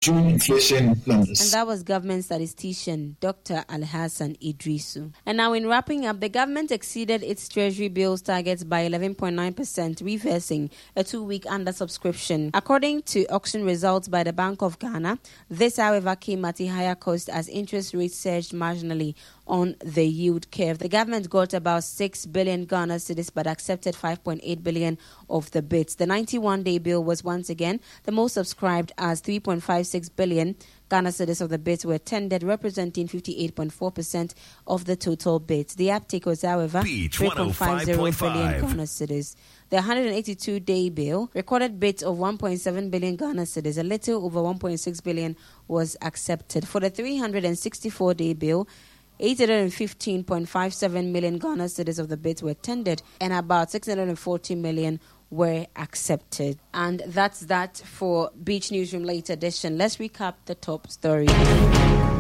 June inflation numbers. And that was government statistician Dr. Alhassan Idrisu. And now in wrapping up, the government exceeded its treasury bills targets by 11.9%, reversing a 2-week undersubscription. According to auction results by the Bank of Ghana, this, however, came at a higher cost as interest rates surged marginally on the yield curve. The government got about 6 billion Ghana cedis but accepted 5.8 billion of the bids. The 91-day bill was once again the most subscribed as 3.56 billion Ghana cedis of the bids were tendered, representing 58.4% of the total bids. The uptake was, however, 3.50 billion Ghana cedis. The 182-day bill recorded bids of 1.7 billion Ghana cedis. A little over 1.6 billion was accepted. For the 364-day bill, 815.57 million Ghana cedis of the bids were tendered and about 640 million were accepted. And that's that for Beach Newsroom Late Edition. Let's recap the top stories.